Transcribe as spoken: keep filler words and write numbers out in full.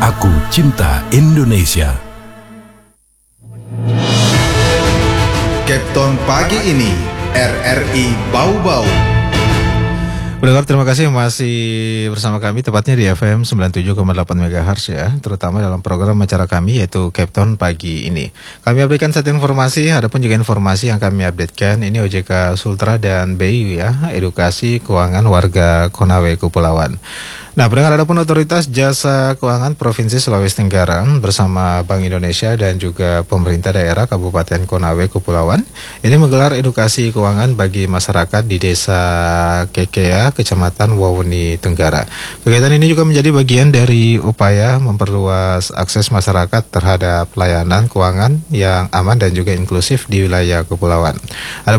Aku cinta Indonesia. Captain pagi ini R R I Bau-Bau. Pendengar, terima kasih masih bersama kami tepatnya di F M sembilan puluh tujuh koma delapan megahertz ya, terutama dalam program acara kami yaitu Captain pagi ini. Kami updatekan satu informasi, ada pun juga informasi yang kami updatekan ini O J K Sultra dan B I U ya, edukasi keuangan warga Konawe Kepulauan. Nah, pendengar, adapun otoritas jasa keuangan Provinsi Sulawesi Tenggara bersama Bank Indonesia dan juga pemerintah daerah Kabupaten Konawe Kepulauan ini menggelar edukasi keuangan bagi masyarakat di Desa Kekea, Kecamatan Wawengi Tenggara. Kegiatan ini juga menjadi bagian dari upaya memperluas akses masyarakat terhadap layanan keuangan yang aman dan juga inklusif di wilayah kepulauan. Ada